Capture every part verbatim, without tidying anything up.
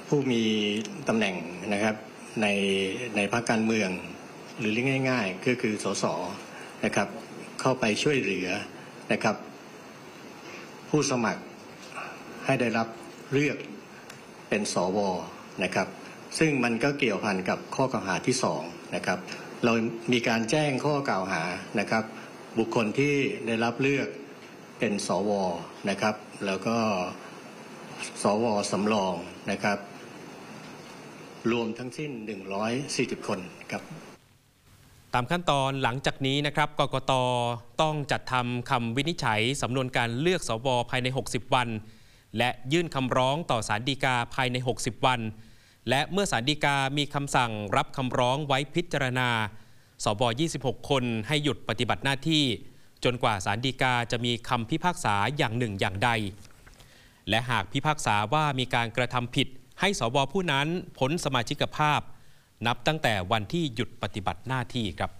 ผู้มีตำแหน่งนะครับในในพรรคการเมืองหรือเรียกง่ายๆก็คือสสนะครับเข้าไปช่วยเหลือนะครับผู้สมัครให้ได้รับเลือกเป็นสวนะครับซึ่งมันก็เกี่ยวพันกับข้อกล่าวหาที่สองนะครับเรามีการแจ้งข้อกล่าวหานะครับบุคคลที่ได้รับเลือกเป็นสวนะครับแล้วก็สวสำรองนะครับรวมทั้งสิ้นหนึ่งร้อยสี่สิบคนครับตามขั้นตอนหลังจากนี้นะครับกกต.ต้องจัดทำคำวินิจฉัยสำนวนการเลือกสวภายในหกสิบวันและยื่นคำร้องต่อศาลฎีกาภายในหกสิบวันและเมื่อศาลฎีกามีคำสั่งรับคำร้องไว้พิจารณาสวยี่สิบหกคนให้หยุดปฏิบัติหน้าที่จนกว่าศาลฎีกาจะมีคำพิพากษาอย่างหนึ่งอย่างใดและหากพิพากษาว่ามีการกระทำผิดให้สวผู้นั้นพ้นสมาชิกภาพนับตั้งแต่วันที่หยุดปฏิบัติหน้าที่ครับ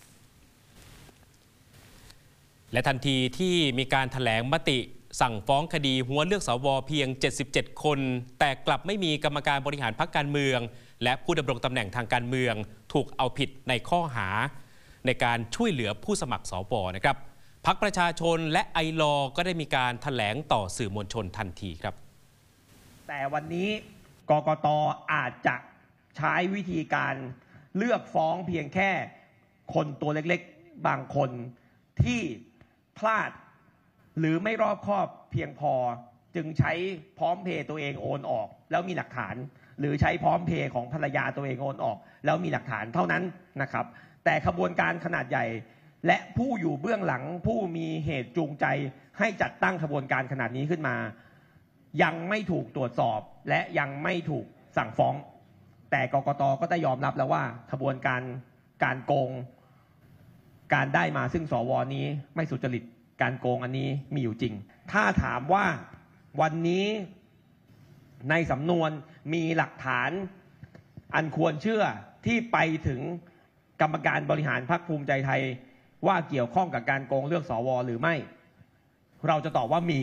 และทันทีที่มีการแถลงมติสั่งฟ้องคดีหัวเลือกสวเพียงเจ็ดสิบเจ็ดคนแต่กลับไม่มีกรรมการบริหารพรรคการเมืองและผู้ดำรงตำแหน่งทางการเมืองถูกเอาผิดในข้อหาในการช่วยเหลือผู้สมัครสวนะครับพรรคประชาชนและไอลอก็ได้มีการแถลงต่อสื่อมวลชนทันทีครับแต่วันนี้กกต.อาจจะใช้วิธีการเลือกฟ้องเพียงแค่คนตัวเล็กๆบางคนที่พลาดหรือไม่รอบคอบเพียงพอจึงใช้พร้อมเพย์ตัวเองโอนออกแล้วมีหลักฐานหรือใช้พร้อมเพย์ของภรรยาตัวเองโอนออกแล้วมีหลักฐานเท่านั้นนะครับแต่ขบวนการขนาดใหญ่และผู้อยู่เบื้องหลังผู้มีเหตุจูงใจให้จัดตั้งขบวนการขนาดนี้ขึ้นมายังไม่ถูกตรวจสอบและยังไม่ถูกสั่งฟ้องแต่กกต.ก็ได้ยอมรับแล้วว่าขบวนการการโกงการได้มาซึ่งสวนี้ไม่สุจริตการโกงอันนี้มีอยู่จริงถ้าถามว่าวันนี้ในสำนวนมีหลักฐานอันควรเชื่อที่ไปถึงกรรมการบริหารพรรคภูมิใจไทยว่าเกี่ยวข้องกับการโกงเลือกสวหรือไม่เราจะตอบว่ามี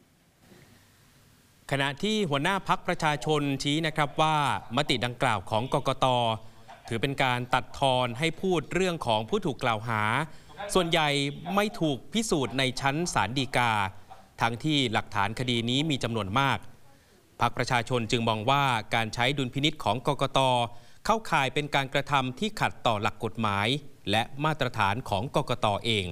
ขณะที่หัวหน้าพรรคประชาชนชี้นะครับว่ามติดังกล่าวของกกต.ถือเป็นการตัดทอนให้พูดเรื่องของผู้ถูกกล่าวหาส่วนใหญ่ไม่ถูกพิสูจน์ในชั้นศาลฎีกาทั้งที่หลักฐานคดีนี้มีจำนวนมากพรรคประชาชนจึงมองว่าการใช้ดุลพินิจของกกต.เข้าข่ายเป็นการกระทำที่ขัดต่อหลักกฎหมายและมาตรฐานของกกต.เอง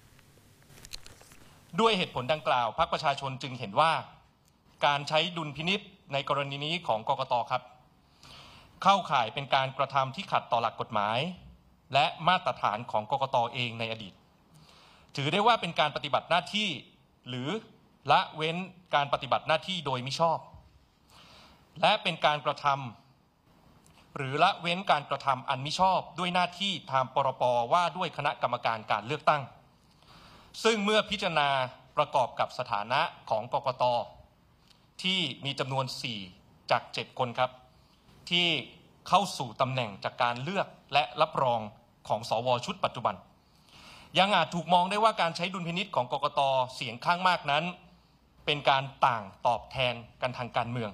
ด้วยเหตุผลดังกล่าวพรรคประชาชนจึงเห็นว่าการใช้ดุลพินิจในกรณีนี้ของกกต.ครับเข้าข่ายเป็นการกระทำที่ขัดต่อหลักกฎหมายและมาตรฐานของกกต.เองในอดีตถือได้ว่าเป็นการปฏิบัติหน้าที่หรือละเว้นการปฏิบัติหน้าที่โดยมิชอบและเป็นการกระทำหรือละเว้นการกระทำอันมิชอบด้วยหน้าที่ตามปรป.ว่าด้วยคณะกรรมการการเลือกตั้งซึ่งเมื่อพิจารณาประกอบกับสถานะของกกต.ที่มีจำนวนสี่จากเจ็ดคนครับที่เข้าสู่ตำแหน่งจากการเลือกและรับรองของสวชุดปัจจุบันยังอาจถูกมองได้ว่าการใช้ดุลพินิจของกกต.เสียงข้างมากนั้นเป็นการต่างตอบแทนกันทางการเมือง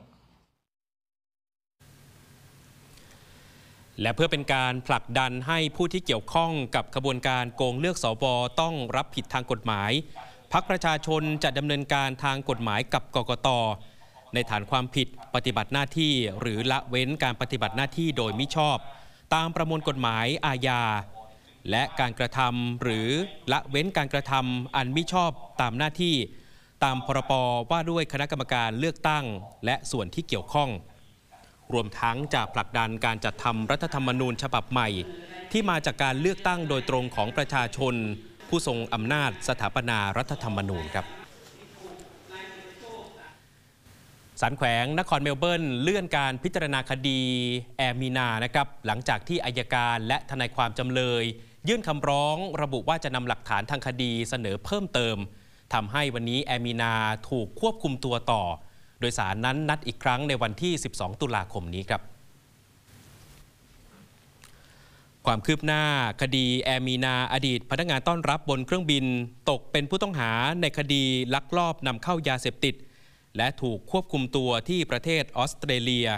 และเพื่อเป็นการผลักดันให้ผู้ที่เกี่ยวข้องกับขบวนการโกงเลือกสวต้องรับผิดทางกฎหมายพรรคประชาชนจะดำเนินการทางกฎหมายกับกกต.ในฐานความผิดปฏิบัติหน้าที่หรือละเว้นการปฏิบัติหน้าที่โดยมิชอบตามประมวลกฎหมายอาญาและการกระทำหรือละเว้นการกระทำอันมิชอบตามหน้าที่ตามพรบว่าด้วยคณะกรรมการเลือกตั้งและส่วนที่เกี่ยวข้องรวมทั้งจะผลักดันการจัดทำรัฐธรรมนูญฉบับใหม่ที่มาจากการเลือกตั้งโดยตรงของประชาชนผู้ทรงอำนาจสถาปนารัฐธรรมนูญครับศาลแขวงนครเมลเบิร์นเลื่อนการพิจารณาคดีแอมีนานะครับหลังจากที่อัยการและทนายความจำเลยยื่นคำร้องระบุว่าจะนำหลักฐานทางคดีเสนอเพิ่มเติมทำให้วันนี้แอมีนาถูกควบคุมตัวต่อโดยศาลนั้นนัดอีกครั้งในวันที่สิบสองตุลาคมนี้ครับความคืบหน้าคดีแอมีนาอดีตพนักงานต้อนรับบนเครื่องบินตกเป็นผู้ต้องหาในคดีลักลอบนำเข้ายาเสพติดและถูกควบคุมตัวที่ประเทศออสเตรเลีย